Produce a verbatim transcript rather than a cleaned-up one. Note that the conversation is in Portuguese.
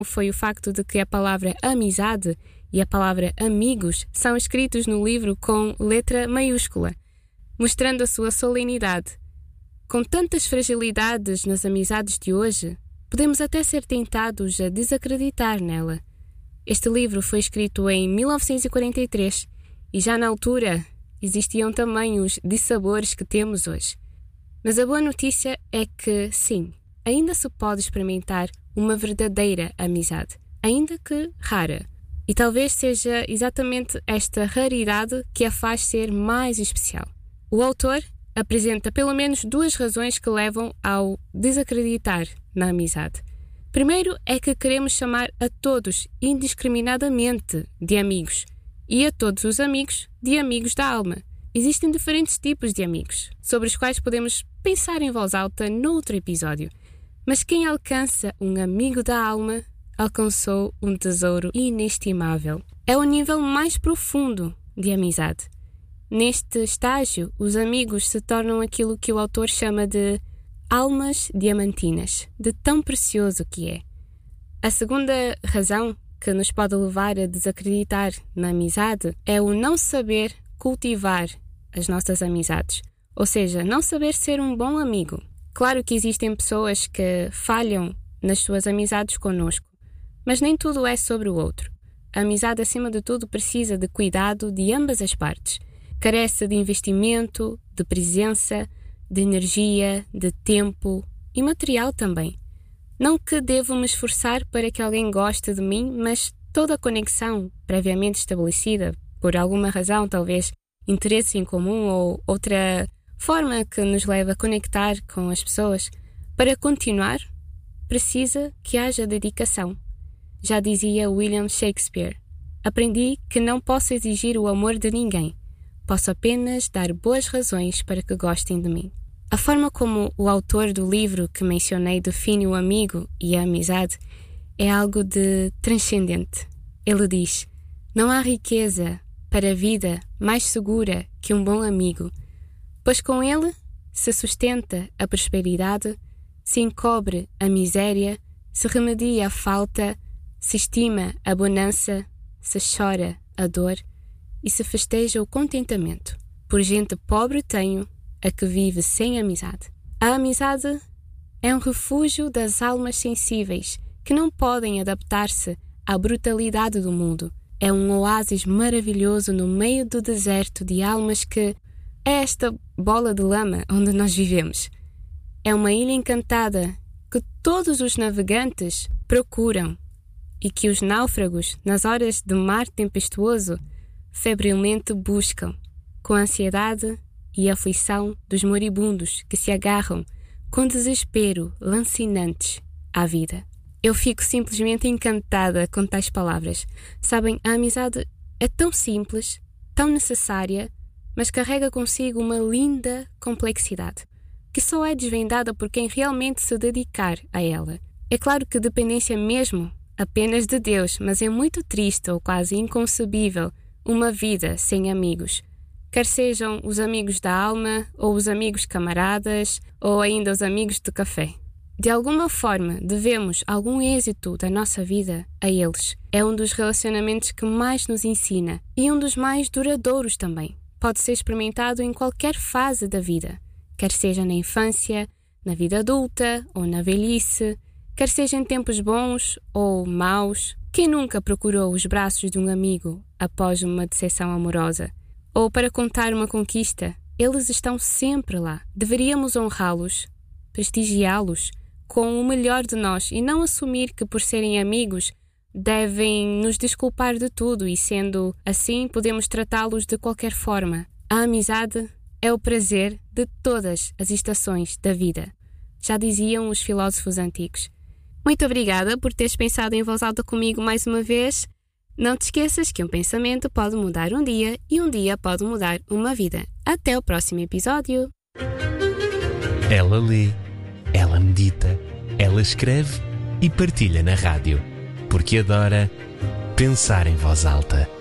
foi o facto de que a palavra amizade e a palavra amigos são escritos no livro com letra maiúscula, mostrando a sua solenidade. Com tantas fragilidades nas amizades de hoje, podemos até ser tentados a desacreditar nela. Este livro foi escrito em mil novecentos e quarenta e três e já na altura existiam também os dissabores que temos hoje. Mas a boa notícia é que, sim, ainda se pode experimentar uma verdadeira amizade, ainda que rara. E talvez seja exatamente esta raridade que a faz ser mais especial. O autor apresenta pelo menos duas razões que levam ao desacreditar na amizade. Primeiro é que queremos chamar a todos indiscriminadamente de amigos e a todos os amigos de amigos da alma. Existem diferentes tipos de amigos, sobre os quais podemos pensar em voz alta noutro episódio. Mas quem alcança um amigo da alma alcançou um tesouro inestimável. É o nível mais profundo de amizade. Neste estágio, os amigos se tornam aquilo que o autor chama de almas diamantinas, de tão precioso que é. A segunda razão que nos pode levar a desacreditar na amizade é o não saber cultivar as nossas amizades, ou seja, não saber ser um bom amigo. Claro que existem pessoas que falham nas suas amizades connosco, mas nem tudo é sobre o outro. A amizade, acima de tudo, precisa de cuidado de ambas as partes. Carece de investimento, de presença, de energia, de tempo e material também. Não que devo me esforçar para que alguém goste de mim, mas toda a conexão previamente estabelecida, por alguma razão, talvez interesse em comum ou outra forma que nos leva a conectar com as pessoas, para continuar, precisa que haja dedicação. Já dizia William Shakespeare: aprendi que não posso exigir o amor de ninguém. Posso apenas dar boas razões para que gostem de mim. A forma como o autor do livro que mencionei define o amigo e a amizade é algo de transcendente. Ele diz: não há riqueza para a vida mais segura que um bom amigo, pois com ele se sustenta a prosperidade, se encobre a miséria, se remedia a falta, se estima a bonança, se chora a dor e se festeja o contentamento. Por gente pobre tenho a que vive sem amizade. A amizade é um refúgio das almas sensíveis que não podem adaptar-se à brutalidade do mundo. É um oásis maravilhoso no meio do deserto de almas que é esta bola de lama onde nós vivemos. É uma ilha encantada que todos os navegantes procuram e que os náufragos, nas horas de mar tempestuoso, febrilmente buscam, com a ansiedade e aflição dos moribundos que se agarram com desespero lancinantes à vida. Eu fico simplesmente encantada com tais palavras. Sabem, a amizade é tão simples, tão necessária, mas carrega consigo uma linda complexidade, que só é desvendada por quem realmente se dedicar a ela. É claro que dependência mesmo apenas de Deus, mas é muito triste ou quase inconcebível uma vida sem amigos. Quer sejam os amigos da alma, ou os amigos camaradas, ou ainda os amigos de café. De alguma forma, devemos algum êxito da nossa vida a eles. É um dos relacionamentos que mais nos ensina e um dos mais duradouros também. Pode ser experimentado em qualquer fase da vida, quer seja na infância, na vida adulta ou na velhice, quer seja em tempos bons ou maus. Quem nunca procurou os braços de um amigo após uma decepção amorosa? Ou para contar uma conquista? Eles estão sempre lá. Deveríamos honrá-los, prestigiá-los com o melhor de nós e não assumir que, por serem amigos, devem nos desculpar de tudo e, sendo assim, podemos tratá-los de qualquer forma. A amizade é o prazer de todas as estações da vida, já diziam os filósofos antigos. Muito obrigada por teres pensado em voz alta comigo mais uma vez. Não te esqueças que um pensamento pode mudar um dia e um dia pode mudar uma vida. Até o próximo episódio. Ela lê, ela medita, ela escreve e partilha na rádio, porque adora pensar em voz alta.